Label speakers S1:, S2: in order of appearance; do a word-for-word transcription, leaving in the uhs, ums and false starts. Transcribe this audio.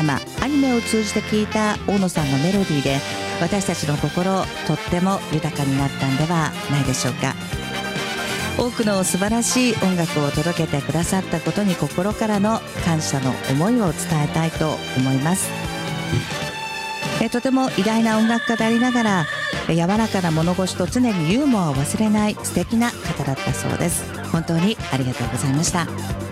S1: マ、アニメを通じて聞いた大野さんのメロディーで私たちの心とっても豊かになったんではないでしょうか。多くの素晴らしい音楽を届けてくださったことに心からの感謝の思いを伝えたいと思います。えとても偉大な音楽家でありながら柔らかな物腰と常にユーモアを忘れない素敵な方だったそうです。本当にありがとうございました。